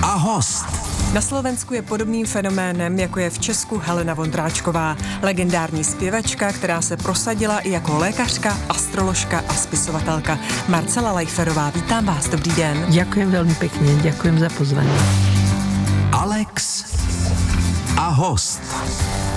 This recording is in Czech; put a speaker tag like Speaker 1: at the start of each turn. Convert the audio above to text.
Speaker 1: a host.
Speaker 2: Na Slovensku je podobným fenoménem, jako je v Česku Helena Vondráčková, legendární zpěvačka, která se prosadila i jako lékařka, astroložka a spisovatelka. Marcela Lajferová, vítám vás, dobrý den.
Speaker 3: Ďakujem veľmi pekne, ďakujem za pozvanie.
Speaker 1: Alex a host.